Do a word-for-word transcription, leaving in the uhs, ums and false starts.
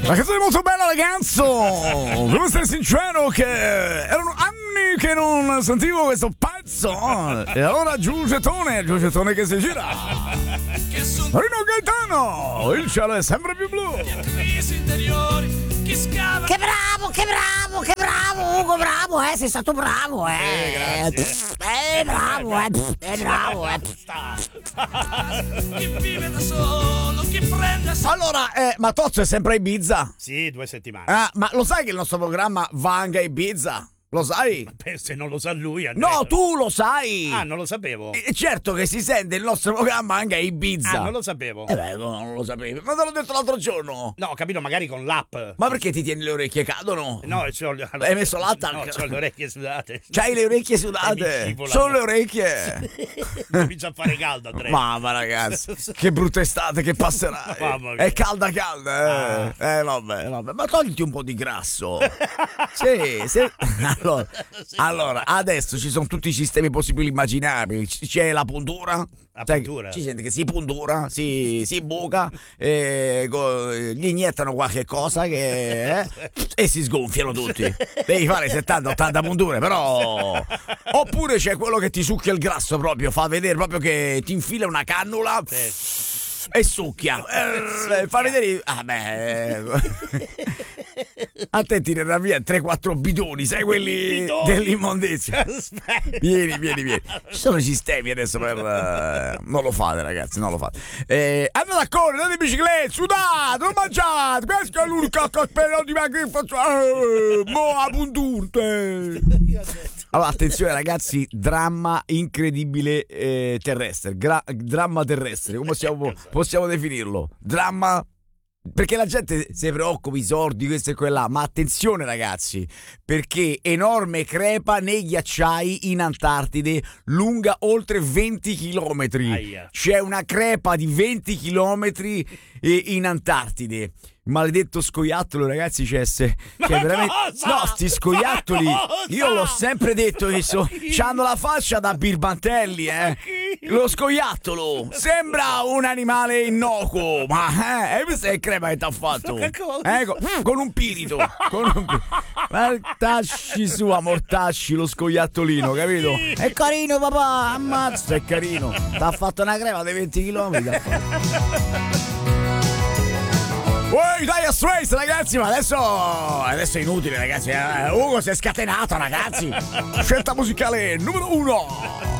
La canzone è molto bella, ragazzo. Devo essere sincero che erano anni che non sentivo questo pezzo. E allora Giugetone, Giugetone che si gira. Rino Gaetano, il cielo è sempre più blu. Che bravo, che bravo, che bravo, Ugo, bravo, eh, sei stato bravo, eh. Eh, grazie. Eh, bravo, eh, eh, bravo, eh. Chi vive da solo, chi prende a Allora, eh, ma Tozzo è sempre a Ibiza? Sì, due settimane. Ah, ma lo sai che il nostro programma va anche a Ibiza? Lo sai? Beh, se non lo sa lui, Andrea. No, tu lo sai! Ah, non lo sapevo. Eh, certo che si sente il nostro programma anche a Ibiza. Ah, non lo sapevo. Eh beh, no, non lo sapevi. Ma te l'ho detto l'altro giorno. No, ho capito, magari con l'app. Ma perché ti tieni le orecchie cadono? No, c'ho, Hai messo l'atta? No, c'ho le orecchie sudate. C'hai le orecchie E mi sudate? scivolano. Sono le orecchie. Comincia a fare caldo, Andrea. Mamma ragazzi, che brutta estate che passerà. Mamma mia. È calda calda, eh. Eh vabbè, vabbè. Ma togliti un po' di grasso. Sì, sì. Allora, allora, adesso ci sono tutti i sistemi possibili immaginabili. C- C'è la puntura. La Sai, puntura? ci sente che si puntura, si, si buca, eh, go- gli iniettano qualche cosa che, eh, e si sgonfiano tutti. Devi fare settanta ottanta punture, però. Oppure c'è quello che ti succhia il grasso proprio, fa vedere proprio che ti infila una cannula. Sì. E succhia, eh, fa vedere. Ah, beh, a te tirerà via tre quattro bidoni, sai quelli Bidoni? dell'immondizia. Aspetta. Vieni, vieni, vieni. Ci sono i sistemi adesso per. eh, non lo fate, ragazzi, non lo fate. Eh, andate a correre, andate in bicicletta, sudate, non mangiate. Questa è l'unica cosa però di me che faccio. Eh, mo a punturte. Allora, attenzione ragazzi, dramma incredibile eh, terrestre, gra- dramma terrestre, come possiamo, possiamo definirlo? Dramma, perché la gente si preoccupa, i sordi, questo e quella, ma attenzione ragazzi, perché enorme crepa nei ghiacciai in Antartide, lunga oltre venti chilometri, Aia. c'è una crepa di venti chilometri eh, in Antartide. Maledetto scoiattolo, ragazzi, c'è se, cioè, veramente. cosa? No, sti scoiattoli. Ma cosa? Io l'ho sempre detto che so, c'hanno la faccia da birbantelli, eh. Lo scoiattolo sembra un animale innocuo, ma eh, e questa è crema che t'ha fatto. Che cosa? Ecco, con un pirito. Con un pi- Mortacci su, amortacci lo scoiattolino, capito? È carino, papà, ammazza, è carino. T'ha fatto una crema dei venti chilometri. t'ha fatto. Uè, dai, a Straits, ragazzi, ma adesso adesso è inutile, ragazzi. eh. Ugo si è scatenato, ragazzi. Scelta musicale numero uno.